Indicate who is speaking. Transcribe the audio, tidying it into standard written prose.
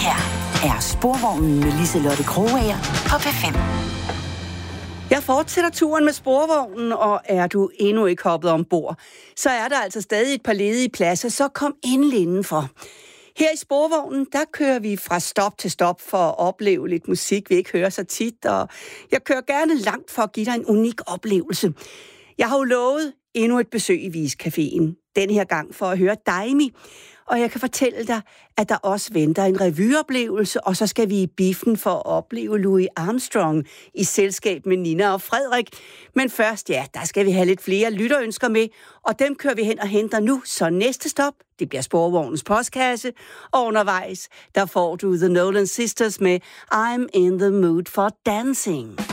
Speaker 1: her er Sporvognen med Liselotte Krogager på P5.
Speaker 2: Jeg fortsætter turen med Sporvognen, og er du endnu ikke hoppet ombord, så er der altså stadig et par ledige pladser, så kom endelig indenfor. Her i Sporvognen, der kører vi fra stop til stop for at opleve lidt musik, vi ikke hører så tit, og jeg kører gerne langt for at give dig en unik oplevelse. Jeg har jo lovet endnu et besøg i Viscaféen, den her gang for at høre Daimi, og jeg kan fortælle dig, at der også venter en revyeoplevelse, og så skal vi i biffen for at opleve Louis Armstrong i selskab med Nina og Frederik. Men først, ja, der skal vi have lidt flere lytterønsker med, og dem kører vi hen og henter nu. Så næste stop, det bliver Sporvognens postkasse, og undervejs, der får du The Nolan Sisters med I'm in the Mood for Dancing.